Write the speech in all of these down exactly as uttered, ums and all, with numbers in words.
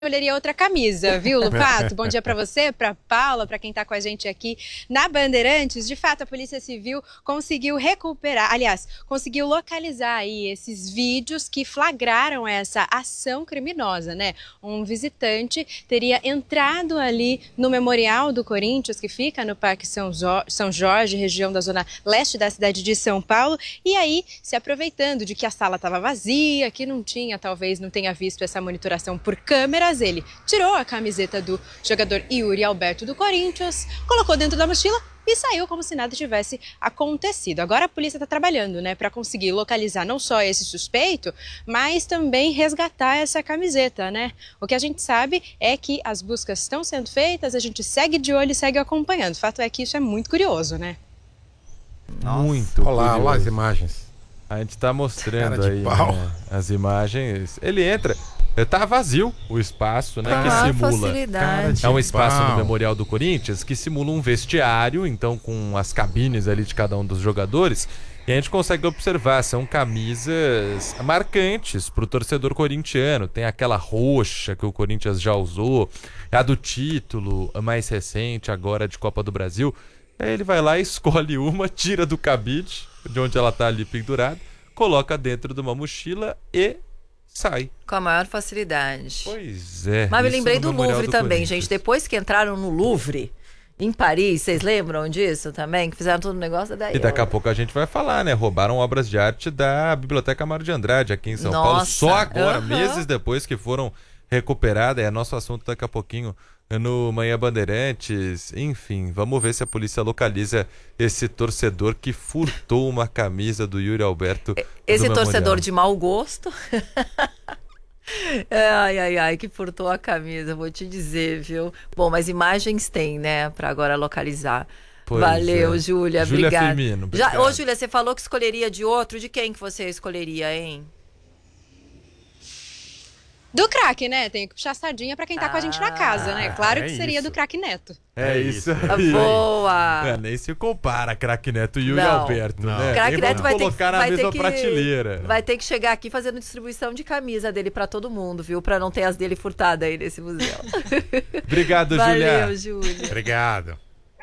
escolheria outra camisa, viu, Lupato? Bom dia para você, para Paula, para quem está com a gente aqui na Bandeirantes. De fato, a Polícia Civil conseguiu recuperar, aliás, conseguiu localizar aí esses vídeos que flagraram essa ação criminosa, né? Um visitante teria entrado ali no Memorial do Corinthians, que fica no Parque São, Zo- São Jorge, região da zona leste da cidade de São Paulo, e aí, se aproveitando de que a sala estava vazia, que não tinha, talvez não tenha visto essa monitoração por câmeras, ele tirou a camiseta do jogador Yuri Alberto do Corinthians, colocou dentro da mochila e saiu como se nada tivesse acontecido. Agora a polícia está trabalhando, né, para conseguir localizar não só esse suspeito, mas também resgatar essa camiseta, né? O que a gente sabe é que as buscas estão sendo feitas, a gente segue de olho e segue acompanhando. O fato é que isso é muito curioso, né? Nossa. Muito Olha lá, curioso. olha lá as imagens. A gente tá mostrando Cara de aí, pau. né, as imagens. Ele entra, tá vazio o espaço, né, Com que maior simula. facilidade. É um espaço Pau. no Memorial do Corinthians que simula um vestiário, então com as cabines ali de cada um dos jogadores. E a gente consegue observar, são camisas marcantes pro torcedor corintiano. Tem aquela roxa que o Corinthians já usou, a do título, a mais recente agora de Copa do Brasil. Aí ele vai lá, escolhe uma, tira do cabide, de onde ela tá ali pendurada, coloca dentro de uma mochila e sai. Com a maior facilidade. Pois é. Mas me isso lembrei no do Memorial Louvre do também, Corinthians. gente. Depois que entraram no Louvre, em Paris, vocês lembram disso também? Que fizeram todo o negócio daí. E daqui a eu- pouco a gente vai falar, né? Roubaram obras de arte da Biblioteca Mário de Andrade aqui em São Nossa, Paulo. Só agora, aham. meses depois que foram recuperadas. É nosso assunto daqui a pouquinho no Manhã Bandeirantes. Enfim, vamos ver se a polícia localiza esse torcedor que furtou uma camisa do Yuri Alberto. Esse do torcedor Memorial. de mau gosto. Ai, ai, ai, que furtou a camisa, vou te dizer, viu? Bom, mas imagens tem, né, pra agora localizar. Pois Valeu, é. Júlia, Júlia obrigada. Firmino, Já, obrigado. ô, Júlia, você falou que escolheria de outro, de quem que você escolheria, hein? Do craque, né? Tem que puxar a sardinha para quem tá com a gente na casa, né? Claro é que seria isso. do craque Neto. É É isso isso. aí. Boa! É, nem se compara, craque Neto e Yuri Não. Alberto, Não. né? Craque Nem Neto vamos vai ter, que, colocar na vai, ter mesma que, prateleira. vai ter que chegar aqui fazendo distribuição de camisa dele pra todo mundo, viu? Pra não ter as dele furtadas aí nesse museu. Obrigado, Valeu, Júlia. Júlia. Obrigado.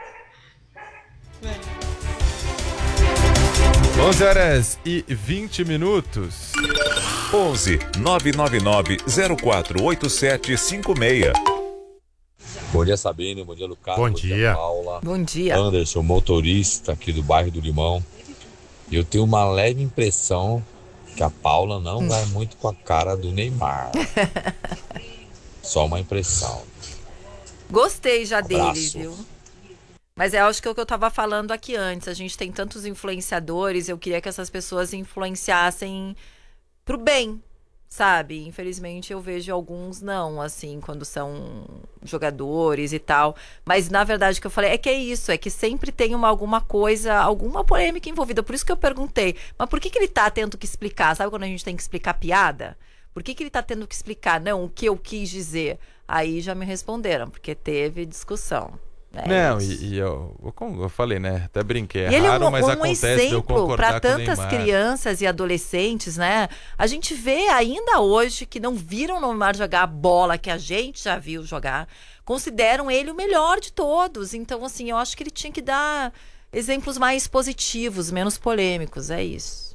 onze horas e vinte minutos. onze nove nove nove zero quatro oito sete cinco seis. Bom dia, Sabine. Bom dia, Lucas. Bom dia. Paula. Bom dia. Anderson, motorista aqui do bairro do Limão. Eu tenho uma leve impressão que a Paula não vai muito com a cara do Neymar. Só uma impressão. Gostei já dele, Abraço. viu? Mas eu acho que é o que eu tava falando aqui antes. A gente tem tantos influenciadores, eu queria que essas pessoas influenciassem pro bem, sabe? Infelizmente eu vejo alguns não, assim, quando são jogadores e tal. Mas na verdade o que eu falei é que é isso, é que sempre tem uma, alguma coisa, alguma polêmica envolvida. Por isso que eu perguntei, mas por que que ele tá tendo que explicar? Sabe quando a gente tem que explicar piada? Por que que ele tá tendo que explicar? Não, o que eu quis dizer. Aí já me responderam, porque teve discussão. É Não, isso. e, e eu, eu, como eu falei, né? Até brinquei. É E ele é raro, um, mas um acontece de eu exemplo concordar para com o tantas Neymar. crianças e adolescentes, né? A gente vê ainda hoje que não viram o Neymar jogar a bola que a gente já viu jogar, consideram ele o melhor de todos. Então, assim, eu acho que ele tinha que dar exemplos mais positivos, menos polêmicos, é isso.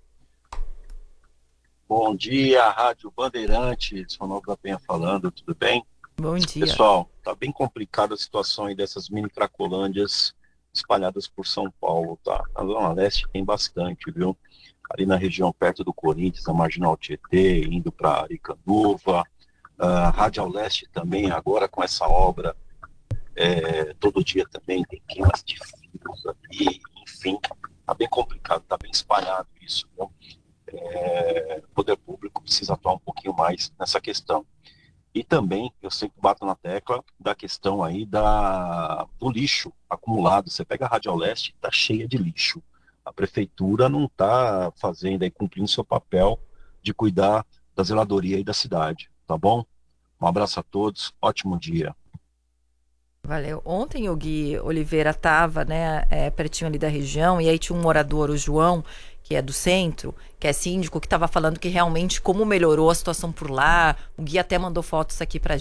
Bom dia, Rádio Bandeirantes, Ronaldo da Penha falando, tudo bem? Bom dia. Pessoal, tá bem complicada a situação aí dessas mini cracolândias espalhadas por São Paulo, tá? Na Zona Leste tem bastante, viu? Ali na região perto do Corinthians, na Marginal Tietê, indo para Aricanduva, a Rádio Leste também, agora com essa obra, é, todo dia também tem queimas de fios ali, enfim, tá bem complicado, tá bem espalhado isso, viu? É, o poder público precisa atuar um pouquinho mais nessa questão. E também, eu sempre bato na tecla da questão aí da, do lixo acumulado. Você pega a Rádio Leste, está cheia de lixo. A prefeitura não está fazendo aí, cumprindo seu papel de cuidar da zeladoria aí da cidade, tá bom? Um abraço a todos, ótimo dia. Valeu. Ontem o Gui Oliveira estava, né, é, pertinho ali da região, e aí tinha um morador, o João, que é do centro, que é síndico, que estava falando que realmente como melhorou a situação por lá. O Gui até mandou fotos aqui pra